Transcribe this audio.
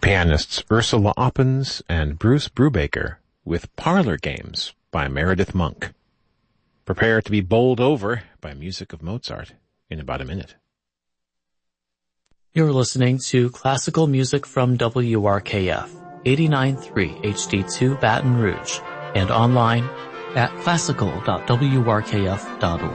Pianists Ursula Oppens and Bruce Brubaker with Parlor Games by Meredith Monk. Prepare to be bowled over by music of Mozart in about a minute. You're listening to classical music from WRKF 89.3 HD2 Baton Rouge and online at classical.wrkf.org.